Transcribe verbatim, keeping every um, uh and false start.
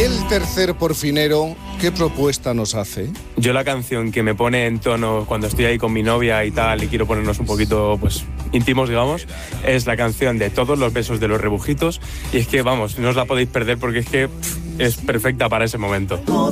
el tercer porfinero, ¿qué propuesta nos hace? Yo la canción que me pone en tono cuando estoy ahí con mi novia y tal y quiero ponernos un poquito pues íntimos, digamos, es la canción de Todos los besos de los rebujitos, y es que vamos, no os la podéis perder porque es que pff, es perfecta para ese momento.